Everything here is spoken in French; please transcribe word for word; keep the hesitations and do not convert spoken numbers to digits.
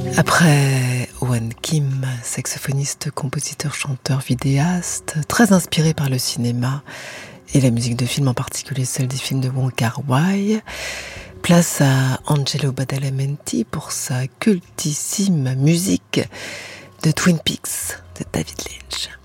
Après Owen Kim, saxophoniste, compositeur, chanteur, vidéaste, très inspiré par le cinéma et la musique de film, en particulier celle des films de Wong Kar-wai, place à Angelo Badalamenti pour sa cultissime musique de Twin Peaks de David Lynch.